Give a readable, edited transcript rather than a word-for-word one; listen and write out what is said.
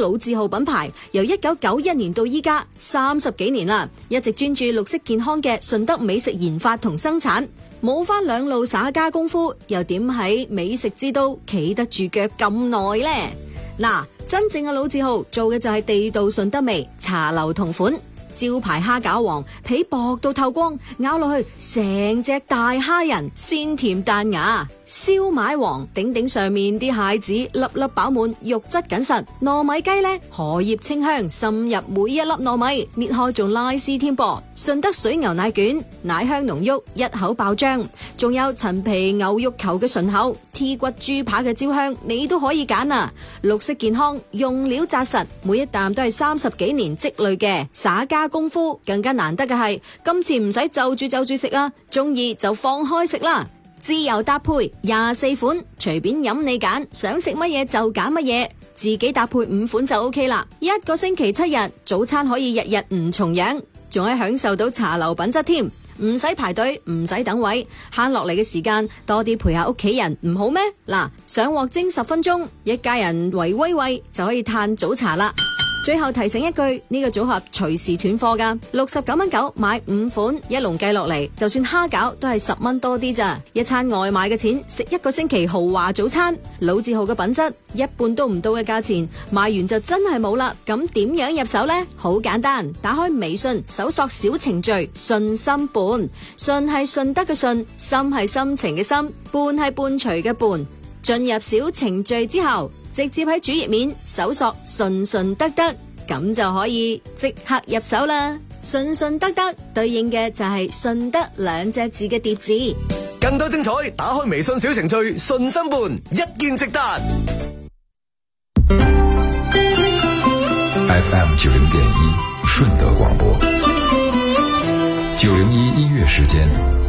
老字號品牌，由1991年到依家30幾年啦，一直專注綠色健康嘅順德美食研發同生產。冇返兩路灑家功夫，又點喺美食之都企得住腳咁耐呢？嗱，真正嘅老字號做嘅就係地道順德味，茶樓同款。招牌蝦餃王皮薄到透光，咬落去成隻大蝦仁，鮮甜彈牙。燒賣王頂頂上面啲蟹子粒粒飽滿，肉質緊實。糯米雞呢，荷葉清香滲入每一粒糯米，搣開仲拉絲添噃。順德水牛奶卷奶香濃郁，一口爆漿。仲有陳皮牛肉球嘅順口，T 骨豬扒嘅焦香，你都可以揀啊！綠色健康，用料紮實，每一啖都係30幾年積累嘅灑家功夫。更加難得嘅係，今次唔使就住食啊，中意就放開食啦。自由搭配24款，隨便飲你揀，想食乜嘢就揀乜嘢，自己搭配5款就 OK 啦。一個星期7日，早餐可以日日唔重樣，仲可以享受到茶樓品質添，唔使排隊，唔使等位，慳落嚟嘅時間多啲陪下屋企人，唔好咩？嗱，上鑊蒸10分鐘，一家人圍威喂就可以嘆早茶啦。最後提醒一句，呢個組合隨時斷貨㗎，69.9買5款，一籠計落嚟，就算蝦餃都係10蚊多啲咋，一餐外賣嘅錢食1個星期豪華早餐，老字號嘅品質，一半都唔到嘅價錢，賣完就真係冇啦。咁點樣入手呢？好簡單，打開微信搜索小程序順心伴，順係順德嘅順，心係心情嘅心，伴係伴隨嘅伴。進入小程序之後，直接喺主頁面搜索順順德德，咁就可以即刻入手啦。順順德德對應嘅就係順德2隻字嘅疊字。 更多精彩，打開微信小程序順心伴，一見即達。 FM 90.1順德廣播，901音樂時間。